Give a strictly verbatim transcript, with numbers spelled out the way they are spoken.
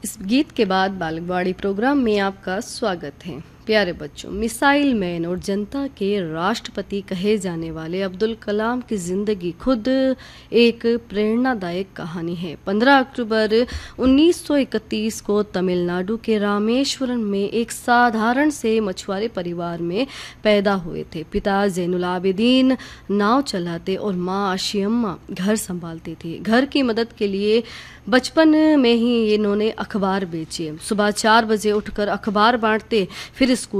इस गीत के बाद बालकवाड़ी प्रोग्राम में आपका स्वागत है। प्यारे बच्चों, मिसाइल मैन और जनता के राष्ट्रपति कहे जाने वाले अब्दुल कलाम की जिंदगी खुद एक प्रेरणादायक कहानी है। पंद्रह अक्टूबर उन्नीस सौ इकतीस को तमिलनाडु के रामेश्वरम में एक साधारण से मछुआरे परिवार में पैदा हुए थे। पिता जैनुल आबिदीन नाव चलाते और माँ आशियम्मा घर संभालती थी। घर की मदद के लिए बचपन में ही इन्होंने अखबार बेचे। सुबह चार बजे उठकर अखबार बांटते, फिर